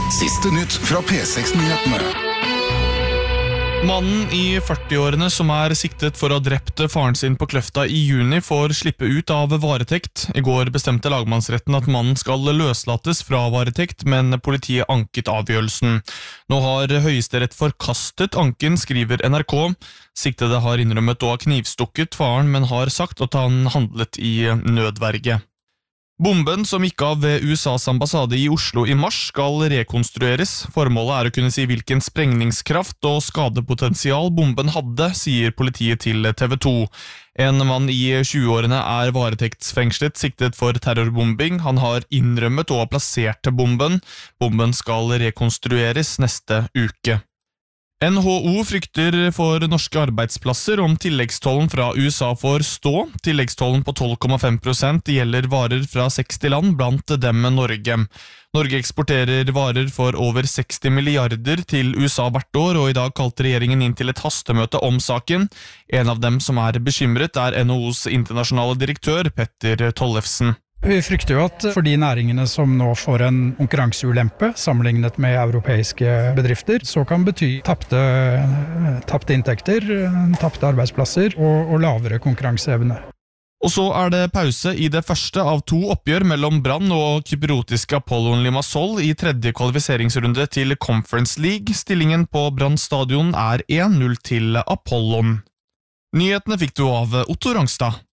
Siste nytt fra P6-nyhetene. Mannen i 40-årene som siktet for å ha drept faren sin på Kløfta i juni får slippe ut av varetekt. I går bestemte lagmannsretten at mannen skal løslates fra varetekt, men politiet anket avgjørelsen. Nå har Høyesterett forkastet anken, skriver NRK. Siktede har innrømmet å ha knivstukket faren, men har sagt at han handlet i nødverge. Bomben som gikk av ved USAs ambassade i Oslo i mars skal rekonstrueres. Formålet å kunne si hvilken sprengningskraft og skadepotensial bomben hadde, sier politiet til TV 2. En mann i 20-årene varetektsfengslet siktet for terrorbombing. Han har innrømmet å ha plassert bomben. Bomben skal rekonstrueres neste uke. NHO frykter for norske arbeidsplasser om tilleggstollen fra USA får stå. Tilleggstollen på 12,5% gjelder varer fra 60 land, blant dem Norge. Norge eksporterer varer for over 60 milliarder til USA hvert år, og i dag kalte regjeringen inn til et hastemøte om saken. En av dem som bekymret NHOs internasjonale direktør, Petter Tollefsen. Vi frykter jo at for de næringene som nå får en konkurranseulempe sammenlignet med europeiske bedrifter, så kan bety tapte inntekter, tapte arbeidsplasser og lavere konkurranseevne. Og så det pause i det første av 2 oppgjør mellom Brann og kypriotiske Apollon Limassol i tredje kvalifiseringsrunde til Conference League. Stillingen på Brann stadion 1-0 til Apollon. Nyhetene fikk du av Otto Rangstad.